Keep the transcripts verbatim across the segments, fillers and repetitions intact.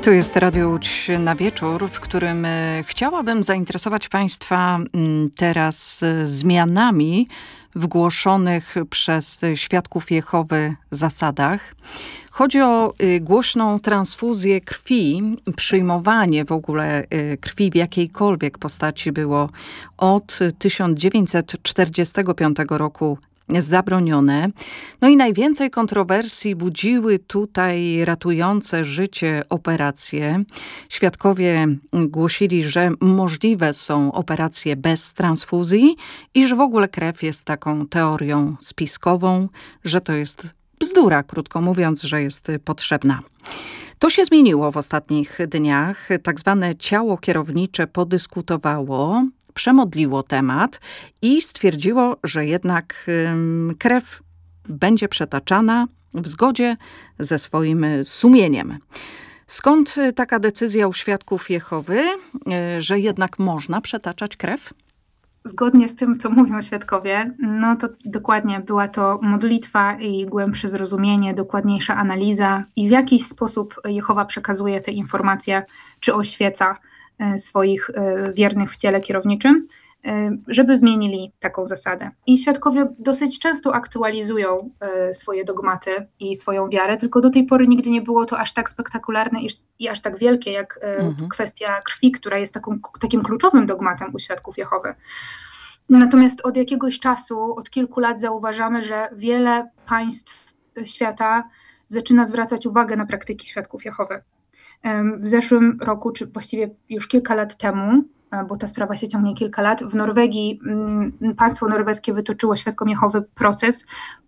To jest Radio Łódź na wieczór, w którym chciałabym zainteresować Państwa teraz zmianami w głoszonych przez Świadków Jehowy zasadach. Chodzi o głośną transfuzję krwi. Przyjmowanie w ogóle krwi w jakiejkolwiek postaci było od tysiąc dziewięćset czterdziestego piątego roku zabronione. No i najwięcej kontrowersji budziły tutaj ratujące życie operacje. Świadkowie głosili, że możliwe są operacje bez transfuzji i że w ogóle krew jest taką teorią spiskową, że to jest bzdura, krótko mówiąc, że jest potrzebna. To się zmieniło w ostatnich dniach. Tak zwane ciało kierownicze podyskutowało, przemodliło temat i stwierdziło, że jednak ym, krew będzie przetaczana w zgodzie ze swoim sumieniem. Skąd taka decyzja u Świadków Jehowy, yy, że jednak można przetaczać krew? Zgodnie z tym, co mówią świadkowie, no to dokładnie była to modlitwa i głębsze zrozumienie, dokładniejsza analiza i w jakiś sposób Jehowa przekazuje te informacje, czy oświeca swoich wiernych w ciele kierowniczym, żeby zmienili taką zasadę. I świadkowie dosyć często aktualizują swoje dogmaty i swoją wiarę, tylko do tej pory nigdy nie było to aż tak spektakularne i aż tak wielkie, jak mhm. kwestia krwi, która jest taką, takim kluczowym dogmatem u Świadków Jehowy. Natomiast od jakiegoś czasu, od kilku lat zauważamy, że wiele państw świata zaczyna zwracać uwagę na praktyki Świadków Jehowy. W zeszłym roku, czy właściwie już kilka lat temu, bo ta sprawa się ciągnie kilka lat, w Norwegii państwo norweskie wytoczyło Świadkom Jehowy proces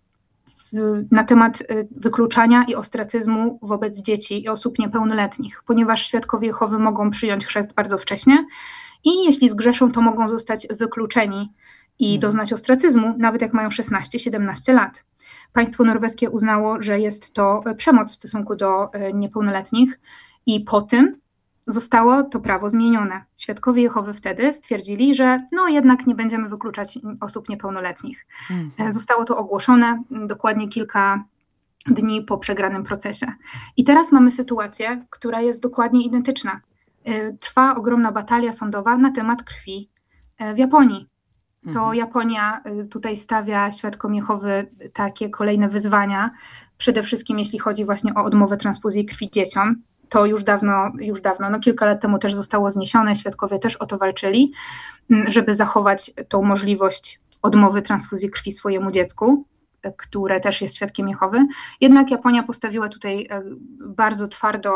na temat wykluczania i ostracyzmu wobec dzieci i osób niepełnoletnich, ponieważ Świadkowie Jehowy mogą przyjąć chrzest bardzo wcześnie i jeśli zgrzeszą, to mogą zostać wykluczeni i doznać ostracyzmu, nawet jak mają szesnaście siedemnaście lat. Państwo norweskie uznało, że jest to przemoc w stosunku do niepełnoletnich i po tym zostało to prawo zmienione. Świadkowie Jehowy wtedy stwierdzili, że no jednak nie będziemy wykluczać osób niepełnoletnich. Hmm. Zostało to ogłoszone dokładnie kilka dni po przegranym procesie. I teraz mamy sytuację, która jest dokładnie identyczna. Trwa ogromna batalia sądowa na temat krwi w Japonii. To mhm. Japonia tutaj stawia Świadkom Jehowy takie kolejne wyzwania, przede wszystkim jeśli chodzi właśnie o odmowę transfuzji krwi dzieciom. To już dawno, już dawno, no kilka lat temu też zostało zniesione, świadkowie też o to walczyli, żeby zachować tą możliwość odmowy transfuzji krwi swojemu dziecku, które też jest Świadkiem Jehowy. Jednak Japonia postawiła tutaj bardzo twardo,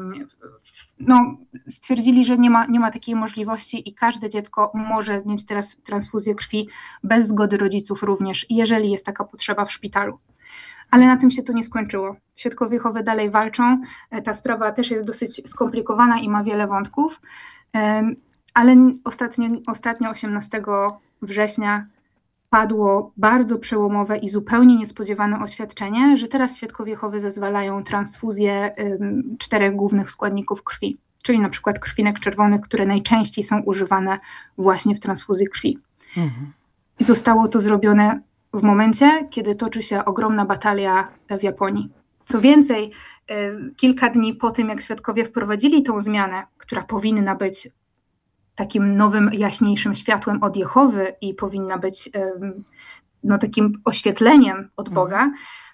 no, stwierdzili, że nie ma, nie ma takiej możliwości i każde dziecko może mieć teraz transfuzję krwi bez zgody rodziców również, jeżeli jest taka potrzeba w szpitalu. Ale na tym się to nie skończyło. Świadkowie Jehowy dalej walczą. Ta sprawa też jest dosyć skomplikowana i ma wiele wątków, ale ostatnio, ostatnio osiemnastego września padło bardzo przełomowe i zupełnie niespodziewane oświadczenie, że teraz Świadkowie Jehowy zezwalają transfuzję ym, czterech głównych składników krwi, czyli na przykład krwinek czerwonych, które najczęściej są używane właśnie w transfuzji krwi. Mhm. I zostało to zrobione w momencie, kiedy toczy się ogromna batalia w Japonii. Co więcej, y, kilka dni po tym, jak świadkowie wprowadzili tą zmianę, która powinna być takim nowym, jaśniejszym światłem od Jehowy i powinna być um, no, takim oświetleniem od Boga,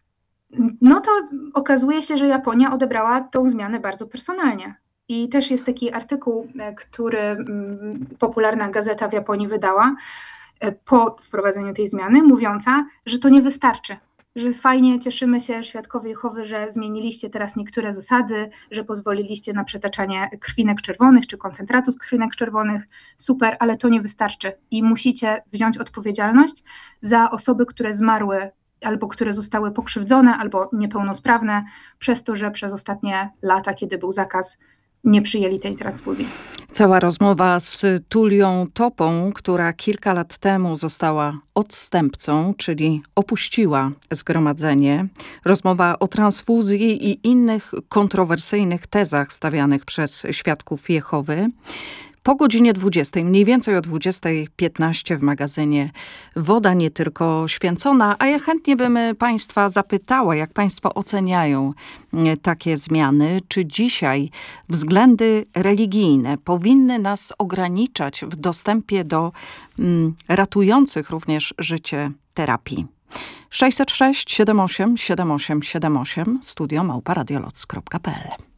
no to okazuje się, że Japonia odebrała tą zmianę bardzo personalnie. I też jest taki artykuł, który um, popularna gazeta w Japonii wydała po wprowadzeniu tej zmiany, mówiąca, że to nie wystarczy. Że fajnie, cieszymy się, Świadkowie Jehowy, że zmieniliście teraz niektóre zasady, że pozwoliliście na przetaczanie krwinek czerwonych czy koncentratu z krwinek czerwonych. Super, ale to nie wystarczy i musicie wziąć odpowiedzialność za osoby, które zmarły albo które zostały pokrzywdzone albo niepełnosprawne przez to, że przez ostatnie lata, kiedy był zakaz, nie przyjęli tej transfuzji. Cała rozmowa z Tulią Topą, która kilka lat temu została odstępcą, czyli opuściła zgromadzenie. Rozmowa o transfuzji i innych kontrowersyjnych tezach stawianych przez Świadków Jehowy. po godzinie dwudziestej, mniej więcej o dwudziestej piętnaście w magazynie Woda nie tylko święcona, a ja chętnie bym Państwa zapytała, jak Państwo oceniają takie zmiany, czy dzisiaj względy religijne powinny nas ograniczać w dostępie do mm, ratujących również życie terapii. sześćset sześć siedem osiem siedem osiem siedem osiem, studio małpa radioloc kropka p l.